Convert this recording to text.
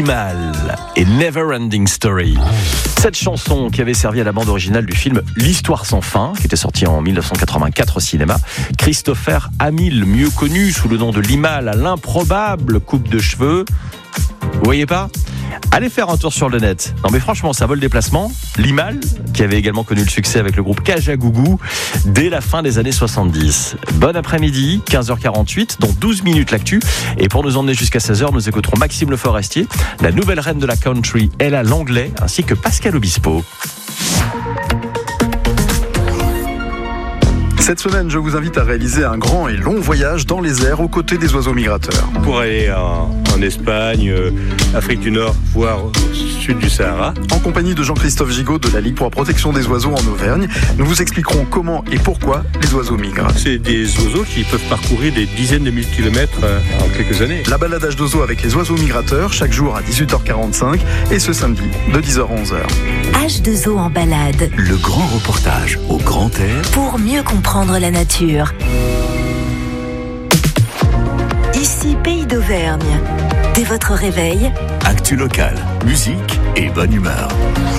Limahl et Never Ending Story. Cette chanson qui avait servi à la bande originale du film L'Histoire sans fin, qui était sorti en 1984 au cinéma. Christopher Hamill, mieux connu sous le nom de Limahl, à l'improbable coupe de cheveux. Vous voyez pas ? Allez faire un tour sur le net. Non mais franchement, ça vaut le déplacement. Limahl, qui avait également connu le succès avec le groupe Kajagougou dès la fin des années 70. Bon après-midi, 15h48, dans 12 minutes l'actu. Et pour nous emmener jusqu'à 16h, nous écouterons Maxime Le Forestier, la nouvelle reine de la country, Ella Langlais, ainsi que Pascal Obispo. Cette semaine, je vous invite à réaliser un grand et long voyage dans les airs aux côtés des oiseaux migrateurs. Pour aller en Espagne, Afrique du Nord, voire au sud du Sahara. En compagnie de Jean-Christophe Gigot de la Ligue pour la protection des oiseaux en Auvergne, nous vous expliquerons comment et pourquoi les oiseaux migrent. C'est des oiseaux qui peuvent parcourir des dizaines de milliers de kilomètres en quelques années. La baladage d'oiseaux avec les oiseaux migrateurs, chaque jour à 18h45 et ce samedi de 10h à 11h. H2O en balade. Le grand reportage au grand air. Pour mieux comprendre la nature. Ici, Pays d'Auvergne. Dès votre réveil, Actu locale, musique et bonne humeur.